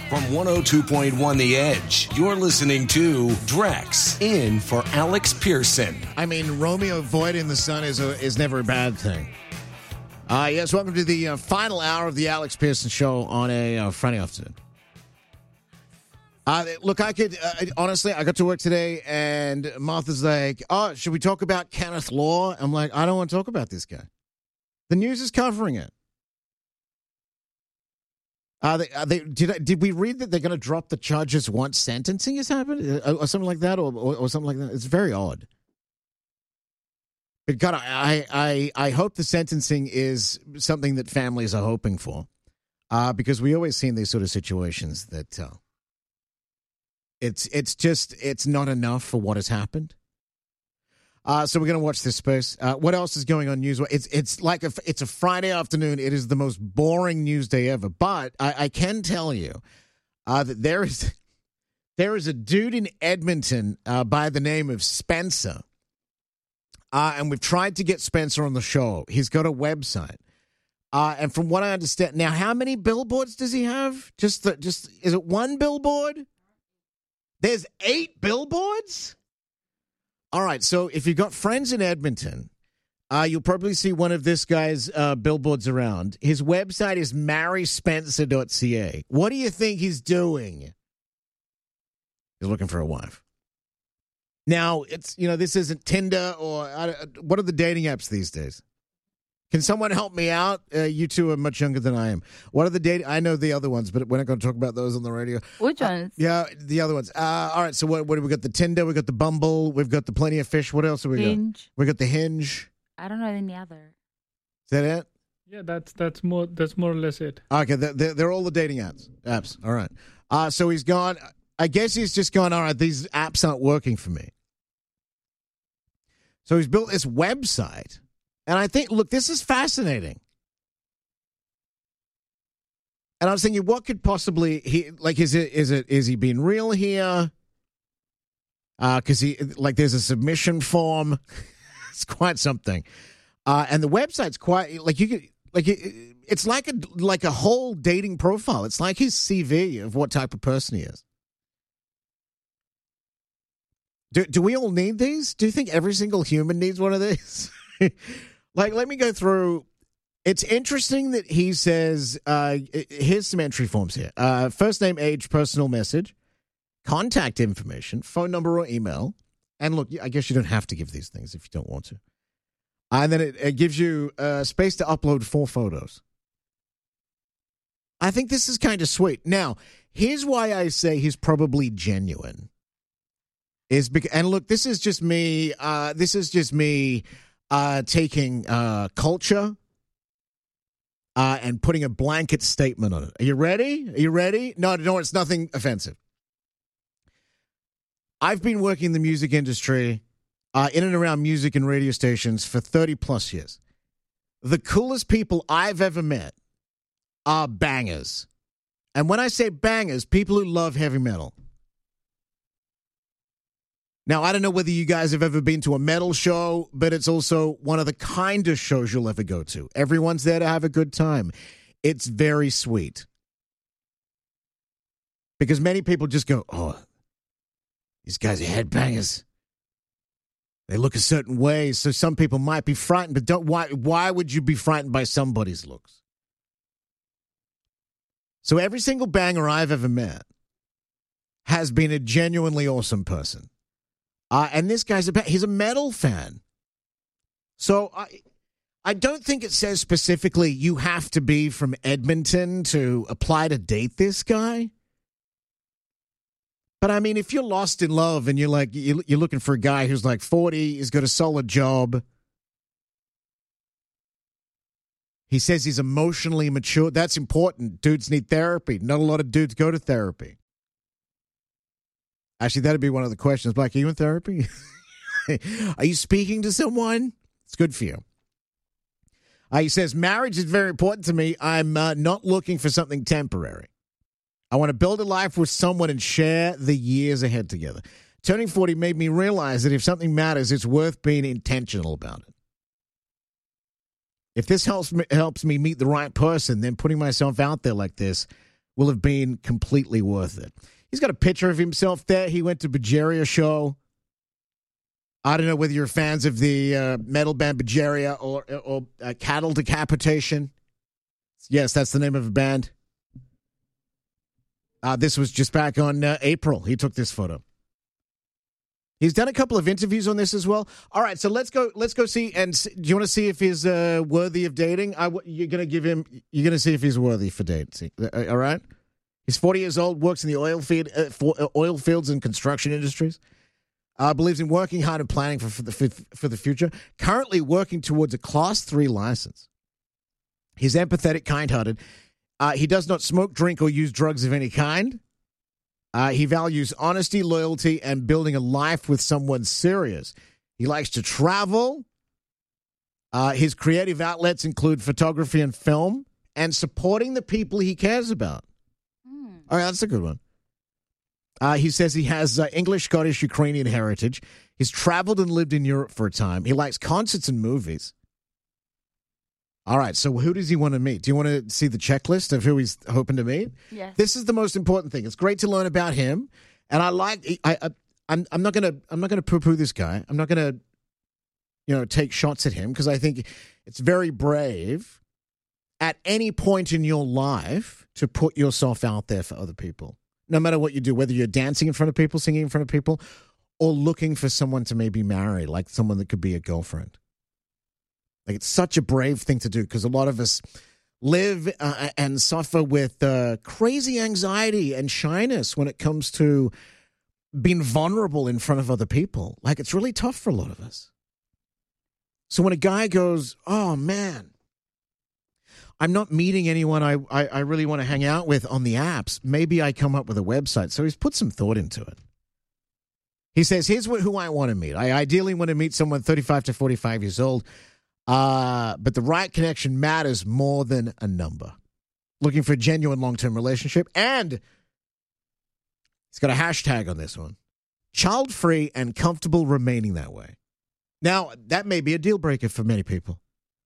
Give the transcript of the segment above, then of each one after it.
From 102.1 The Edge, you're listening to Drex in for Alex Pearson. I mean, Romeo Void in the sun is never a bad thing. Yes, welcome to the final hour of the Alex Pearson Show on a Friday afternoon. Look, honestly, I got to work today, and Martha's like, oh, should we talk about Kenneth Law? I'm like, I don't want to talk about this guy. The news is covering it. Did we read that they're going to drop the charges once sentencing has happened, or something like that, or something like that? It's very odd. But God, I hope the sentencing is something that families are hoping for, because we always see in these sort of situations that it's not enough for what has happened. So we're going to watch this space. What else is going on news? It's a Friday afternoon. It is the most boring news day ever. But I can tell you that there is a dude in Edmonton by the name of Spencer, and we've tried to get Spencer on the show. He's got a website, and from what I understand, now how many billboards does he have? Just is it one billboard? There's 8 billboards. All right, so if you've got friends in Edmonton, you'll probably see one of this guy's billboards around. His website is maryspencer.ca. What do you think he's doing? He's looking for a wife. Now, this isn't Tinder or what are the dating apps these days? Can someone help me out? You two are much younger than I am. What are the dating? I know the other ones, but we're not going to talk about those on the radio. Which ones? Yeah, the other ones. All right, so what do we got? The Tinder, we got the Bumble, we've got the Plenty of Fish. What else have we Hinge. got? We got the Hinge. I don't know any other. Is that it? Yeah, that's more or less it. Okay, they're all the dating apps. All right. So he's gone. I guess he's just gone, all right, these apps aren't working for me. So he's built this website. And I think, look, this is fascinating. And I was thinking, what could possibly is he being real here? Because there's a submission form. It's quite something. And the website's quite it's like a whole dating profile. It's like his CV of what type of person he is. Do we all need these? Do you think every single human needs one of these? Let me go through. It's interesting that he says, here's some entry forms here. First name, age, personal message, contact information, phone number or email. And look, I guess you don't have to give these things if you don't want to. And then it gives you space to upload 4 photos. I think this is kind of sweet. Now, here's why I say he's probably genuine. And look, this is just me. Taking culture and putting a blanket statement on it. Are you ready? No, it's nothing offensive. I've been working in the music industry, in and around music and radio stations for 30 plus years. The coolest people I've ever met are bangers. And when I say bangers, people who love heavy metal. Now, I don't know whether you guys have ever been to a metal show, but it's also one of the kindest shows you'll ever go to. Everyone's there to have a good time. It's very sweet. Because many people just go, oh, these guys are headbangers. They look a certain way, so some people might be frightened, but why would you be frightened by somebody's looks? So every single banger I've ever has been a genuinely awesome person. And this guy's he's a metal fan. So I don't think it says specifically you have to be from Edmonton to apply to date this guy. But I mean, if you're lost in love and you're looking for a guy who's like 40, he's got a solid job. He says he's emotionally mature. That's important. Dudes need therapy. Not a lot of dudes go to therapy. Actually, that'd be one of the questions. Blake, are you in therapy? Are you speaking to someone? It's good for you. He says, marriage is very important to me. I'm not looking for something temporary. I want to build a life with someone and share the years ahead together. Turning 40 made me realize that if something matters, it's worth being intentional about it. If this helps me meet the right person, then putting myself out there like this will have been completely worth it. He's got a picture of himself there. He went to Bajaria show. I don't know whether you're fans of the metal band Bajaria or Cattle Decapitation. Yes, that's the name of a band. This was just back on April. He took this photo. He's done a couple of interviews on this as well. All right, so let's go see. And do you want to see if he's worthy of dating? You're going to see if he's worthy for dating. All right? He's 40 years old, works in the oil fields and construction industries. Believes in working hard and planning for the future. Currently working towards a Class 3 license. He's empathetic, kind-hearted. He does not smoke, drink, or use drugs of any kind. He values honesty, loyalty, and building a life with someone serious. He likes to travel. His creative outlets include photography and film, and supporting the people he cares about. All right, that's a good one. He says he has English, Scottish, Ukrainian heritage. He's traveled and lived in Europe for a time. He likes concerts and movies. All right, so who does he want to meet? Do you want to see the checklist of who he's hoping to meet? Yes. This is the most important thing. It's great to learn about him, and I'm not gonna poo-poo this guy. I'm not gonna, take shots at him because I think it's very brave at any point in your life to put yourself out there for other people. No matter what you do, whether you're dancing in front of people, singing in front of people, or looking for someone to maybe marry, like someone that could be a girlfriend. Like, it's such a brave thing to do because a lot of us live and suffer with crazy anxiety and shyness when it comes to being vulnerable in front of other people. Like, it's really tough for a lot of us. So when a guy goes, oh, man, I'm not meeting anyone I really want to hang out with on the apps. Maybe I come up with a website. So he's put some thought into it. He says, here's who I want to meet. I ideally want to meet someone 35 to 45 years old. But the right connection matters more than a number. Looking for a genuine long-term relationship. And he's got a hashtag on this one. Child-free and comfortable remaining that way. Now, that may be a deal breaker for many people.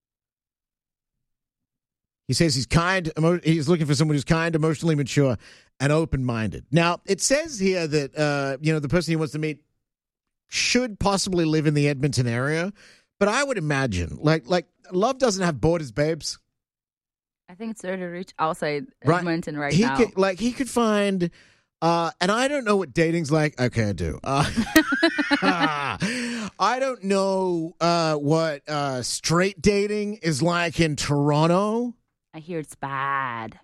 He says he's kind. He's looking for someone who's kind, emotionally mature, and open-minded. Now, it says here that the person he wants to meet should possibly live in the Edmonton area. But I would imagine, like love doesn't have borders, babes. I think it's really rich outside Edmonton right now. He could find, and I don't know what dating's like. Okay, I do. I don't know what straight dating is like in Toronto. I hear it's bad.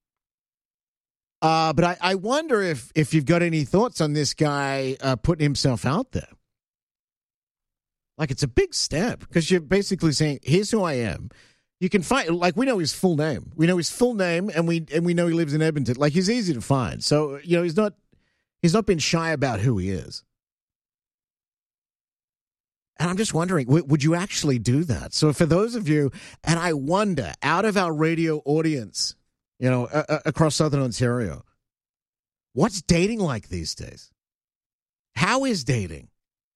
But I wonder if you've got any thoughts on this guy putting himself out there. Like, it's a big step because you're basically saying, here's who I am. You can find, like, we know his full name. We know his full name, and we know he lives in Edmonton. Like, he's easy to find. So, he's not been shy about who he is. And I'm just wondering, would you actually do that? So for those of you, and I wonder, out of our radio audience, across Southern Ontario, what's dating like these days? How is dating?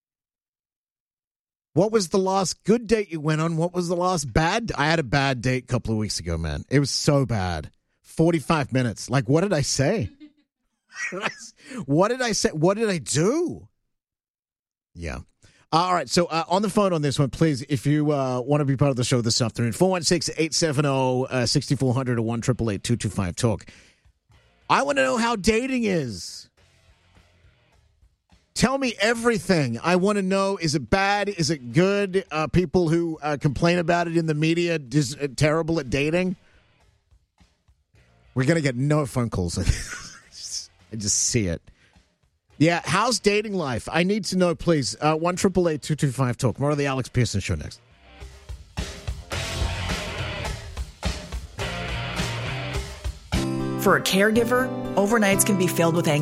What was the last good date you went on? What was the last bad? I had a bad date a couple of weeks ago, man. It was so bad. 45 minutes. Like, what did I say? What did I say? What did I do? Yeah. All right. So on the phone on this one, please, if you want to be part of the show this afternoon, 416-870-6400 or 1-888-225-TALK. I want to know how dating is. Tell me everything. I want to know, is it bad? Is it good? People who complain about it in the media is terrible at dating. We're going to get no phone calls. I just see it. Yeah, how's dating life? I need to know, please. 1-888-225-TALK. More of the Alex Pearson Show next. For a caregiver, overnights can be filled with anxiety.